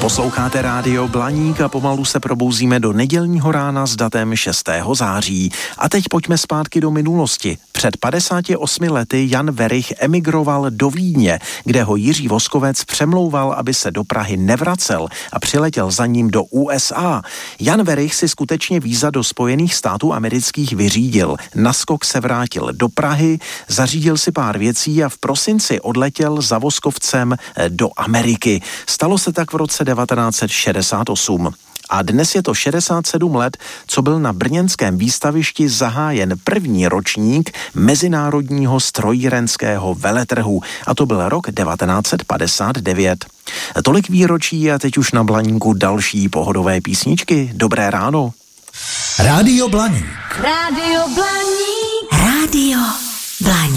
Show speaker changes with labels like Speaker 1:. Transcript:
Speaker 1: Posloucháte Rádio Blaník a pomalu se probouzíme do nedělního rána s datem 6. září. A teď pojďme zpátky do minulosti. Před 58 lety Jan Werich emigroval do Vídně, kde ho Jiří Voskovec přemlouval, aby se do Prahy nevracel a přiletěl za ním do USA. Jan Werich si skutečně víza do Spojených států amerických vyřídil. Naskok se vrátil do Prahy, zařídil si pár věcí a v prosinci odletěl za Voskovcem do Ameriky. Stalo se tak v roce 1968. A dnes je to 67 let, co byl na brněnském výstavišti zahájen první ročník Mezinárodního strojírenského veletrhu. A to byl rok 1959. Tolik výročí a teď už na Blaníku další pohodové písničky. Dobré ráno.
Speaker 2: Rádio Blaník.
Speaker 3: Rádio Blaník.
Speaker 2: Rádio Blaník.